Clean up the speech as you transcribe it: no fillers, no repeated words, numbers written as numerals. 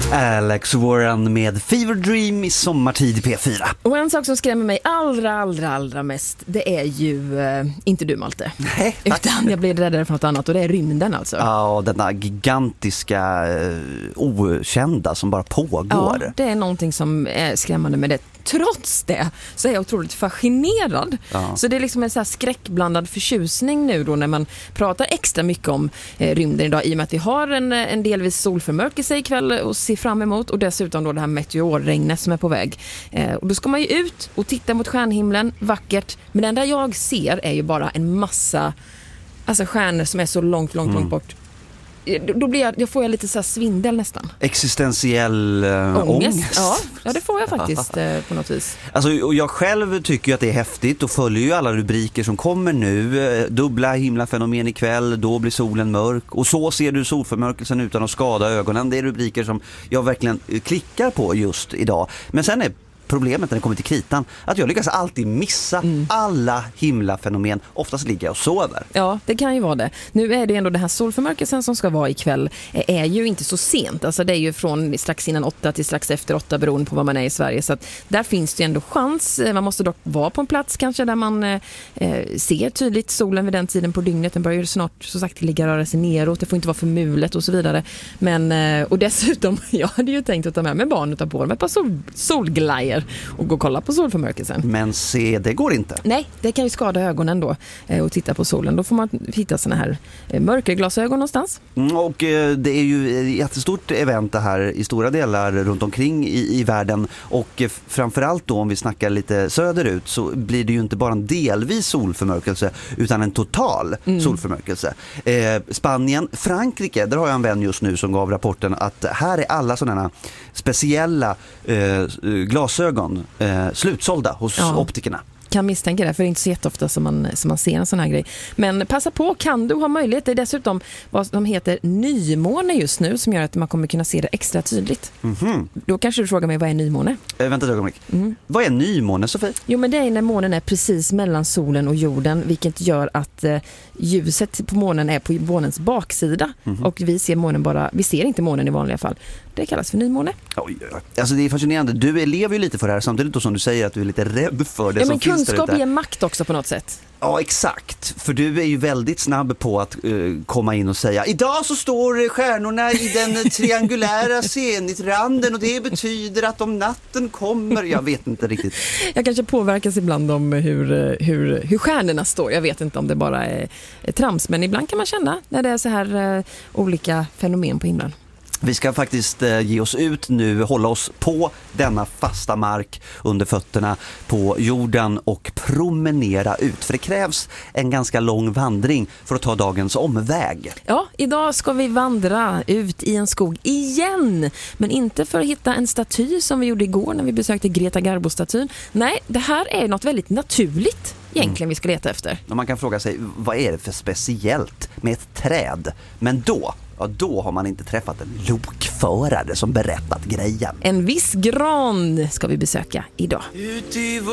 Alex Warren med Fever Dream i sommartid i P4. Och en sak som skrämmer mig allra mest, det är ju inte du, Malte. Nej, utan jag blir räddare för något annat, och det är rymden alltså. Ja, denna gigantiska okända som bara pågår. Ja, det är någonting som är skrämmande med det. Trots det så är jag otroligt fascinerad. Ja. Så det är liksom en så här skräckblandad förtjusning nu då när man pratar extra mycket om rymden idag, i och med att vi har en delvis solförmörkelse ikväll och se fram emot, och dessutom då det här meteorregnet som är på väg. Och då ska man ju ut och titta mot stjärnhimlen, vackert, men det enda jag ser är ju bara en massa stjärnor som är så långt bort. Då blir jag får jag lite så här svindel nästan. Existentiell ångest. Ja, det får jag faktiskt på något vis. Alltså, och jag själv tycker ju att det är häftigt och följer ju alla rubriker som kommer nu. Dubbla himlafenomen ikväll, då blir solen mörk. Och så ser du solförmörkelsen utan att skada ögonen. Det är rubriker som jag verkligen klickar på just idag. Men sen är problemet när det kommer till kritan att jag lyckas alltid missa alla himlafenomen. Oftast ligger jag och sover. Ja, det kan ju vara det. Nu är det ändå det här solförmörkelsen som ska vara ikväll är ju inte så sent. Alltså det är ju från strax innan 8 till strax efter 8 beroende på var man är i Sverige. Så att där finns det ändå chans. Man måste dock vara på en plats kanske där man ser tydligt solen vid den tiden på dygnet. Den börjar ju snart så sagt ligga röra sig neråt. Det får inte vara för mulet och så vidare. Men, och dessutom, jag hade ju tänkt att ta med mig barn och ta på dem ett par solglajjor och gå och kolla på solförmörkelsen. Men se, det går inte. Nej, det kan ju skada ögonen då och titta på solen. Då får man hitta såna här mörkerglasögon någonstans. Och det är ju ett jättestort event det här i stora delar runt omkring i världen. Och framförallt då om vi snackar lite söderut så blir det ju inte bara en delvis solförmörkelse utan en total solförmörkelse. Spanien, Frankrike, där har jag en vän just nu som gav rapporten att här är alla sådana speciella glasögon slutsålda hos optikerna. Kan misstänka det, för det är inte så jätteofta som man ser en sån här grej. Men passa på, kan du ha möjlighet. Det är dessutom vad som heter nymåne just nu som gör att man kommer kunna se det extra tydligt. Då kanske du frågar mig, vad är nymåne? Vänta ett ögonblick. Vad är nymåne, Sofie? Jo, men det är när månen är precis mellan solen och jorden, vilket gör att ljuset på månen är på månens baksida. Och vi ser inte månen i vanliga fall. Det kallas för nymåne. Alltså det är fascinerande. Du lever ju lite för det här samtidigt då som du säger att du är lite rädd för det som finns där ute. Kunskap ger makt också på något sätt. Ja, exakt. För du är ju väldigt snabb på att komma in och säga idag så står stjärnorna i den triangulära zenitranden och det betyder att om natten kommer... Jag vet inte riktigt. Jag kanske påverkas ibland om hur stjärnorna står. Jag vet inte om det bara är trams, men ibland kan man känna när det är så här olika fenomen på himlen. Vi ska faktiskt ge oss ut nu, hålla oss på denna fasta mark under fötterna på jorden och promenera ut. För det krävs en ganska lång vandring för att ta dagens omväg. Ja, idag ska vi vandra ut i en skog igen. Men inte för att hitta en staty som vi gjorde igår när vi besökte Greta Garbo-statyn. Nej, det här är något väldigt naturligt egentligen vi ska leta efter. Och man kan fråga sig, vad är det för speciellt med ett träd? Men då har man inte träffat en lokförare som berättat grejen. En viss gran ska vi besöka idag.